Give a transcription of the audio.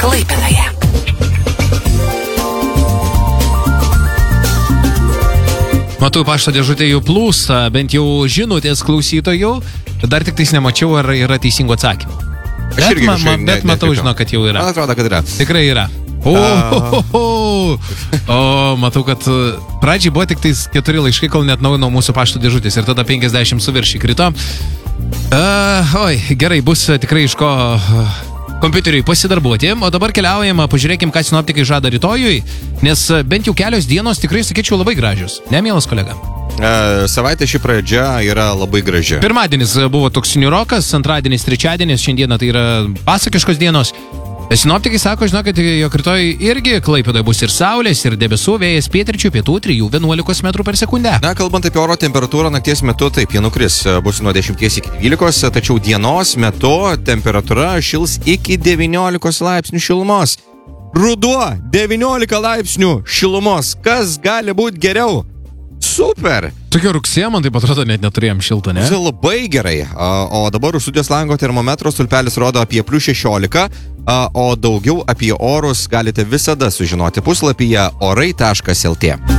Klaipėdoje. Matau, pašto dėžutė jau plūsta, bent jau žinutės klausytojų. Dar tik tais nemačiau, ar yra teisingų atsakymų. Bet matau, žinau, kad jau yra. Man atrodo, kad yra. Tikrai yra. Matau, kad pradžiai buvo tik tais 4 laiškai, kol net naujino mūsų pašto dėžutės ir tada 50 su virš įkrito. Gerai, bus tikrai iš ko kompiuteriui pasidarbuoti, o dabar keliaujam, pažiūrėkim, ką sinoptikai žada rytojui, nes bent jau kelios dienos tikrai, sakyčiau, labai gražios. Ne, mielas kolega? Savaitė ši pradžia yra labai graži. Pirmadienis buvo toks niūrokas, antradienis, trečiadienis, šiandieną tai yra pasakiškos dienos. Sinoptikai sako, žinokit, jog rytoj irgi Klaipėdoje bus ir saulės, ir debesų, vėjas pietryčių, pietų 3–11 metrų per sekundę. Na, kalbant apie oro temperatūrą, nakties metu taip, jie nukris, bus nuo 10 iki 12, tačiau dienos metu temperatūra šils iki 19 laipsnių šilumos. Ruduo, 19 laipsnių šilumos. Kas gali būti geriau? Super! Tokio rugsėjo, man taip atrodo, net neturėjom šilto, ne? Tai labai gerai. O dabar už studijos lango termometro stulpelis rodo apie +16, o daugiau apie orus galite visada sužinoti puslapyje orai.lt.